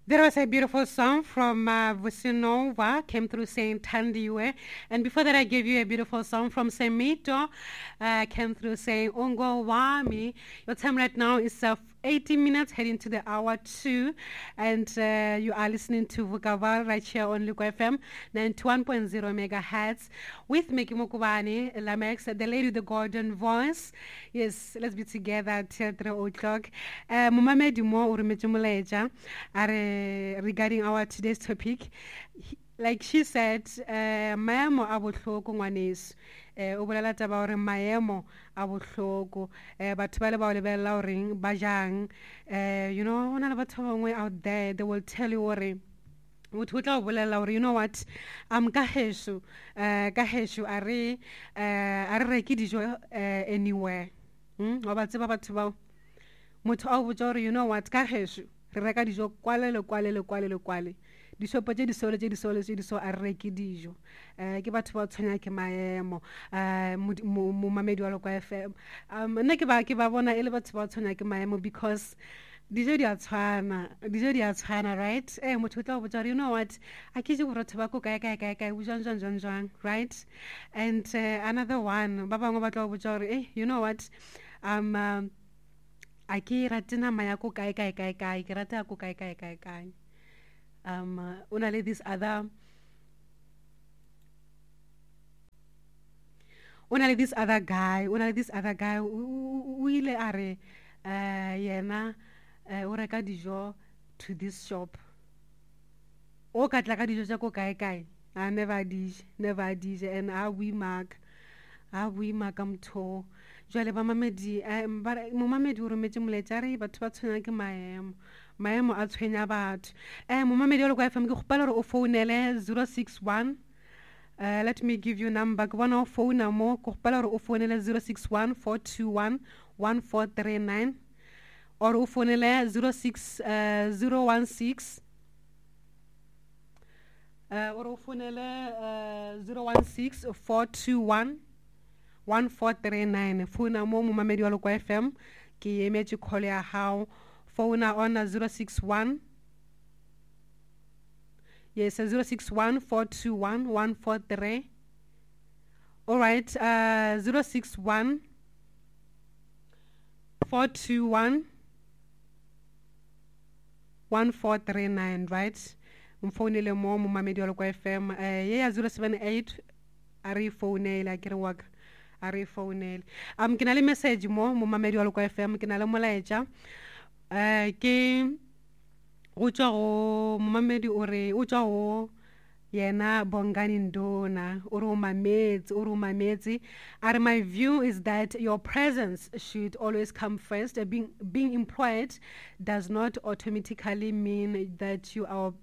There was a beautiful song from Vusinova, came through saying Tandiwe. And before that, I gave you a beautiful song from Semito, came through saying Ongo Wami. Your time right now is 80 minutes, heading to the hour 2. And you are listening to Vukaval right here on Luko FM 91.0 megahertz with Meki Mokubani, Lamex, the lady with the golden voice. Yes, let's be together till 3 o'clock. Mumamedi mo urumetumulaja regarding our today's topic. Like she said, maemo a bohloko ngwaneso. O bolela taba hore maemo a bohloko. Batho ba le ba o lebella hore ba jang. You know, hona le batho ba bangwe out there, they will tell you hore motho o tla o bolela hore you know what, ka hesho a re reke dijo anywhere. Wa ba tseba batho bao motho a o botsa hore you know what, ka hesho re reka dijo kwale dishopo tse di sole a re reke dijo. Ke batho ba tshwenya ke maemo momamedi wa Lokwa FM. Nna ke ba bona e le batho ba tshwenya ke maemo because dijo di a tshwana, right? Motho o tla o botsa hore you know what, a ke je borotho ba ko kae jwang, right? And another one, ba bangwe ba tla o botsa hore you know what, a ke rate nama ya ko kae ke rata ya ko kae. Una le this other guy o ile a re yena o reka dijo to this shop o ka tla ka dijo tsa ko kae a never dish and a buimaka mtho jwale ba mamedi momamedi o rometse moletsa re batho ba tshwenya ke maemo a tshwenya batho. Momamedi wa Lokwa FM ke gopela hore o founele 061. Let me give you number. Ke bona o founa mo ke gopela hore o founele 061 421 1439 or o founele 016 or o founele 016 421 1439. Founa mo momamedi wa Lokwa FM ke emetse call ya hao. Phone on 061. Yes, 061 421 143. All right, 061 421 1439, right? Mphonele mo momamedi wa Lokwa FM. Yeah, 078 ari phone la ke re waka ari phone. Ke na le message mo momamedi wa Lokwa FM, ke na le molaetsa. Ke go tswa go momamedi o re o tswa go yena Bongani Ndona o re o mametse. My view is that your presence should always come first. Being employed does not automatically mean that you are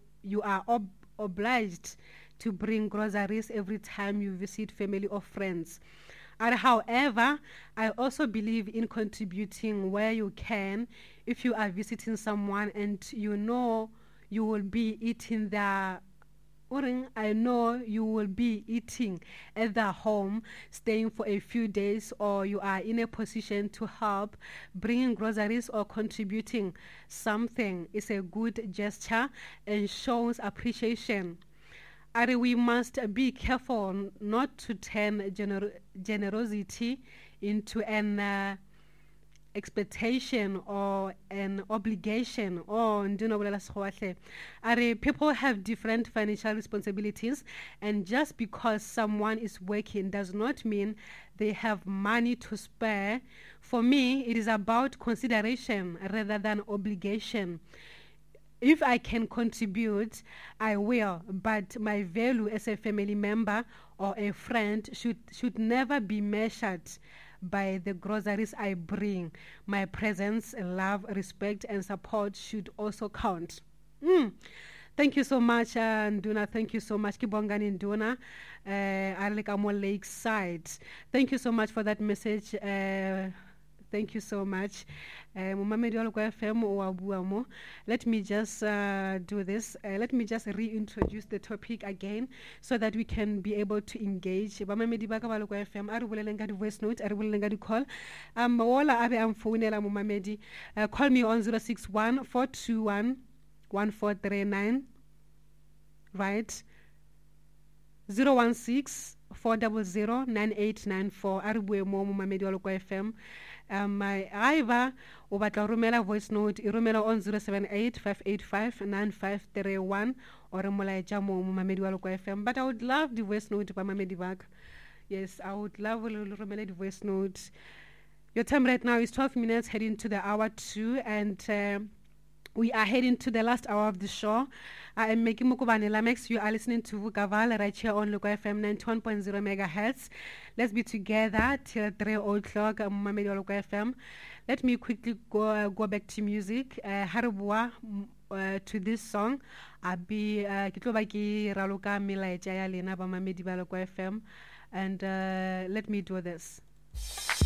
obliged to bring groceries every time you visit family or friends. However, I also believe in contributing where you can. If you are visiting someone and you know you will be eating there, I know you will be eating at their home, staying for a few days, or you are in a position to help, bringing groceries or contributing something is a good gesture and shows appreciation. We must be careful not to turn generosity into an expectation or an obligation. People have different financial responsibilities, and just because someone is working does not mean they have money to spare. For me, it is about consideration rather than obligation. If I can contribute, I will, but my value as a family member or a friend should never be measured by the groceries I bring. My presence, love, respect, and support should also count. Thank you so much, Nduna. Thank you so much, Kibongani Nduna. Alikamo Lakeside. Thank you so much for that message. Thank you so much. Let me just do this. Let me just reintroduce the topic again so that we can be able to engage. Voice note, call. Call me on 061 421 1439, right? 016 400 9894. A re bue mo momamedi wa Lokwa FM. Aiva o batla romela voice note, e romela on 078 585 9531 or molaetsa mo momamedi wa Lokwa FM. But I would love the voice note ba mamedi baka. Yes, I would love to romela the voice note. Your time right now is 12 minutes heading to the hour 2, and we are heading to the last hour of the show. I am making Mukubane Lamex. You are listening to Vukaval right here on Lokwa FM 91.0 megahertz. Let's be together till 3 o'clock. Mamedi Lokwa FM. Let me quickly go back to music. Harubwa to this song. Abi kitloba ki raluka mila echaya lena ba Mamedi Lokwa FM, and let me do this.